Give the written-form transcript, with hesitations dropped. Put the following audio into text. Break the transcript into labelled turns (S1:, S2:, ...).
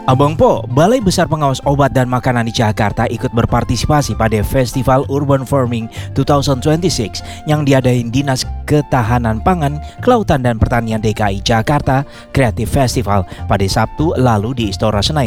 S1: Abang Po, Balai Besar Pengawas Obat dan Makanan di Jakarta ikut berpartisipasi pada Festival Urban Farming 2026 yang diadain Dinas Ketahanan Pangan, Kelautan dan Pertanian DKI Jakarta Creative Festival pada Sabtu lalu di Istora Senayan.